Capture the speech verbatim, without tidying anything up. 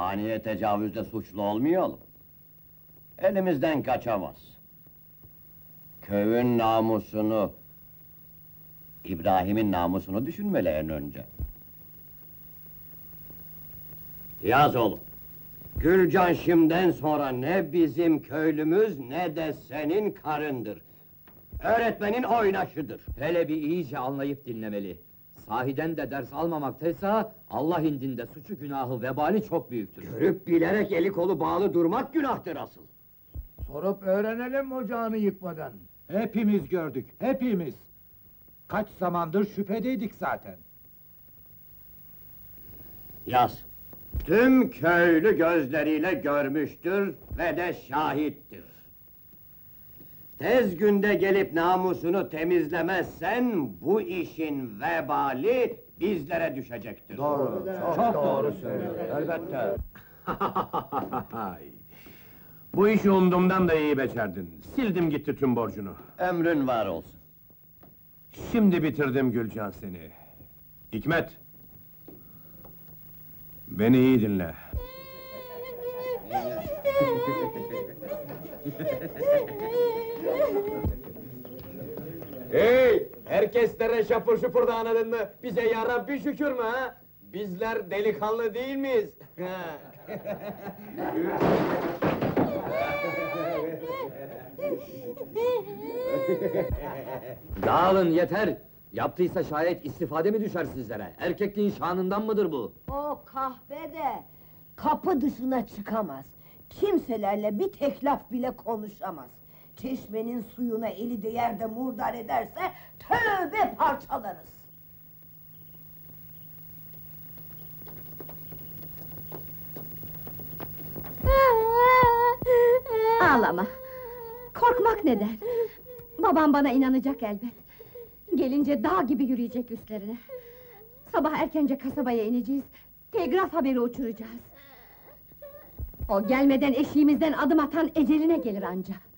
Haneye tecavüzde suçlu olmayalım. Elimizden kaçamaz. Köyün namusunu, İbrahim'in namusunu düşünmeli en önce. Yaz oğlum. Gülcan şimdiden sonra ne bizim köylümüz ne de senin karındır. Öğretmenin oynaşıdır. Hele bir iyice anlayıp dinlemeli. Sahiden de ders almamaktaysa, Allah indinde suçu, günahı, vebali çok büyüktür. Görüp bilerek eli kolu bağlı durmak günahtır asıl. Sorup öğrenelim ocağını yıkmadan. Hepimiz gördük, hepimiz! Kaç zamandır şüphedeydik zaten. Yaz. Tüm köylü gözleriyle görmüştür ve de şahittir. Tez günde gelip namusunu temizlemezsen, bu işin vebali bizlere düşecektir. Doğru, çok doğru söylüyor, elbette. Bu işi umduğumdan da iyi becerdin. Sildim gitti tüm borcunu. Ömrün var olsun. Şimdi bitirdim Gülcan seni. Hikmet! Beni iyi dinle. Hey! Herkeslere şapur şupur da anladın mı? Bize yarabbi şükür mü ha? Bizler delikanlı değil miyiz? Dağılın, yeter! Yaptıysa şayet istifade mi düşer sizlere? Erkekliğin şanından mıdır bu? O kahvede kapı dışına çıkamaz. Kimselerle bir tek laf bile konuşamaz. Çeşmenin suyuna eli değer de murdar ederse tövbe parçalarız. Ağlama! Korkmak neden? Babam bana inanacak elbet. Gelince dağ gibi yürüyecek üstlerine. Sabah erkence kasabaya ineceğiz, telgraf haberi uçuracağız. O gelmeden eşiğimizden adım atan eceline gelir anca.